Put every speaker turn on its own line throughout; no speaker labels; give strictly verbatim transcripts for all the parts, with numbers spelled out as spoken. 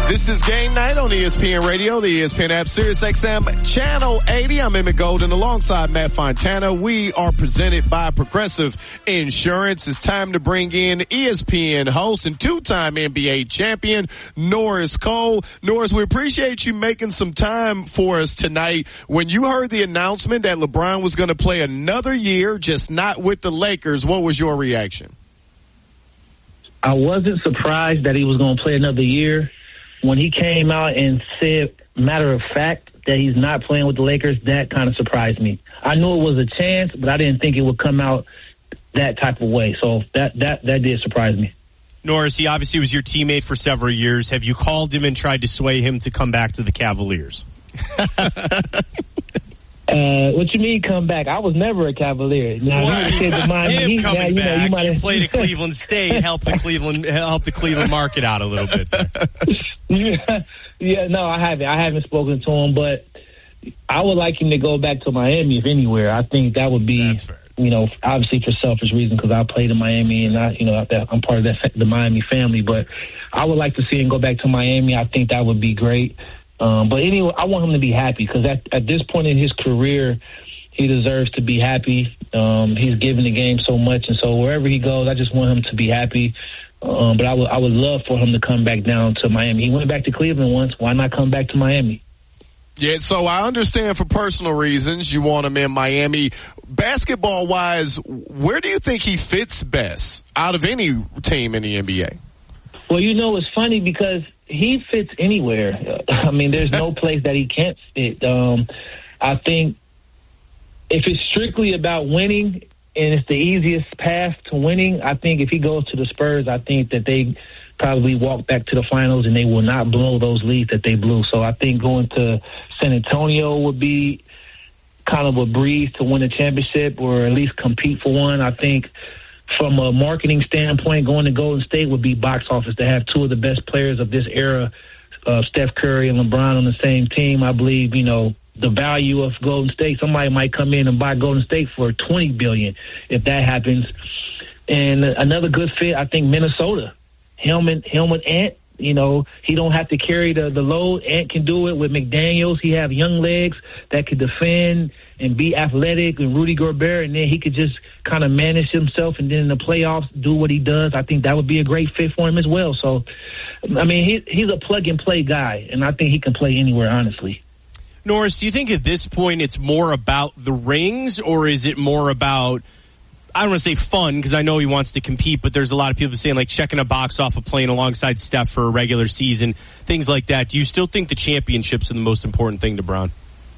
This is Game Night on E S P N Radio, the E S P N app, Sirius X M, Channel eighty. I'm Emmett Golden alongside Matt Fontana. We are presented by Progressive Insurance. It's time to bring in E S P N host and two-time N B A champion, Norris Cole. Norris, we appreciate you making some time for us tonight. When you heard the announcement that LeBron was going to play another year, just not with the Lakers, what was your reaction?
I wasn't surprised that he was going to play another year. When he came out and said, matter of fact, that he's not playing with the Lakers, that kind of surprised me. I knew it was a chance, but I didn't think it would come out that type of way. So that that, that did surprise me.
Norris, he obviously was your teammate for several years. Have you called him and tried to sway him to come back to the Cavaliers?
Uh, what you mean come back? I was never a Cavalier. Now,
well,
he said to mine,
him
he,
coming
now, you
back,
know, you, might
you
have
played at Cleveland State, helped the Cleveland helped the Cleveland market out a little bit there.
yeah, yeah, no, I haven't. I haven't spoken to him, but I would like him to go back to Miami, if anywhere. I think that would be, you know, obviously for selfish reasons because I played in Miami and I, you know, I'm part of that the Miami family. But I would like to see him go back to Miami. I think that would be great. Um, but anyway, I want him to be happy because at, at this point in his career, he deserves to be happy. Um, he's given the game so much, and so wherever he goes, I just want him to be happy. Um, but I would I would love for him to come back down to Miami. He went back to Cleveland once. Why not come back to Miami?
Yeah, so I understand for personal reasons you want him in Miami. Basketball-wise, where do you think he fits best out of any team in the N B A?
Well, you know, it's funny because he fits anywhere. I mean, there's no place that he can't fit. Um, I think if it's strictly about winning and it's the easiest path to winning, I think if he goes to the Spurs, I think that they probably walk back to the finals and they will not blow those leads that they blew. So I think going to San Antonio would be kind of a breeze to win a championship or at least compete for one. I think from a marketing standpoint, going to Golden State would be box office to have two of the best players of this era, uh, Steph Curry and LeBron on the same team. I believe, you know, the value of Golden State, somebody might come in and buy Golden State for twenty billion dollars if that happens. And another good fit, I think Minnesota. Helmet, Helmet Ant, you know, he don't have to carry the, the load. Ant can do it with McDaniels. He have young legs that could defend and be athletic, and Rudy Gobert, and then he could just kind of manage himself and then in the playoffs do what he does. I think that would be a great fit for him as well. So, I mean, he, he's a plug-and-play guy, and I think he can play anywhere, honestly.
Norris, do you think at this point it's more about the rings, or is it more about, I don't want to say fun because I know he wants to compete, but there's a lot of people saying like checking a box off of playing alongside Steph for a regular season, things like that. Do you still think the championships are the most important thing to Bron?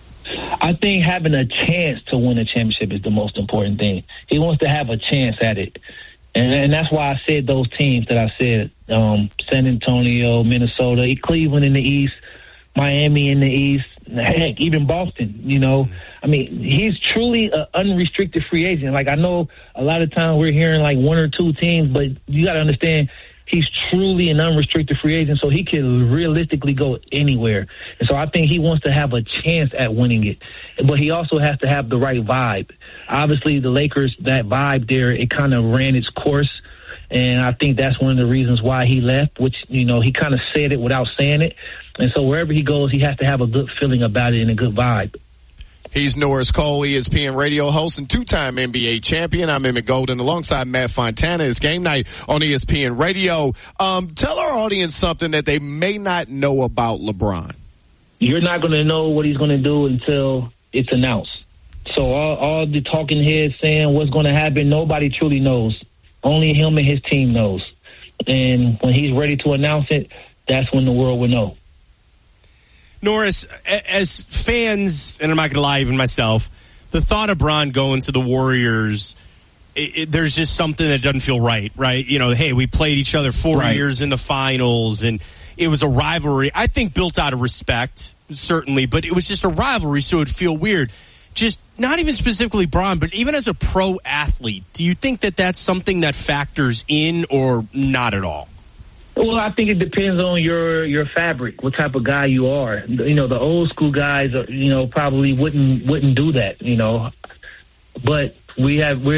I think having a chance to win a championship is the most important thing. He wants to have a chance at it. And, and that's why I said those teams that I said, um, San Antonio, Minnesota, Cleveland in the East, Miami in the East, heck, even Boston, you know. I mean, he's truly an unrestricted free agent. Like, I know a lot of times we're hearing like one or two teams, but you got to understand he's truly an unrestricted free agent, so he can realistically go anywhere. And so I think he wants to have a chance at winning it. But he also has to have the right vibe. Obviously, the Lakers, that vibe there, it kind of ran its course. And I think that's one of the reasons why he left, which, you know, he kind of said it without saying it. And so wherever he goes, he has to have a good feeling about it and a good vibe.
He's Norris Cole, E S P N radio host and two-time N B A champion. I'm Emmett Golden alongside Matt Fontana. It's Game Night on E S P N radio. Um, tell our audience something that they may not know about LeBron.
You're not going to know what he's going to do until it's announced. So all, all the talking heads saying what's going to happen, nobody truly knows. Only him and his team knows. And when he's ready to announce it, that's when the world will know.
Norris, as fans, and I'm not going to lie, even myself, the thought of Bron going to the Warriors, it, it, there's just something that doesn't feel right, right? You know, hey, we played each other four right. years in the finals, and it was a rivalry. I think built out of respect, certainly, but it was just a rivalry, so it would feel weird. Just not even specifically Bron, but even as a pro athlete, do you think that that's something that factors in or not at all?
Well, I think it depends on your, your fabric, what type of guy you are. You know, the old school guys, are, you know, probably wouldn't wouldn't do that, you know. But we have we're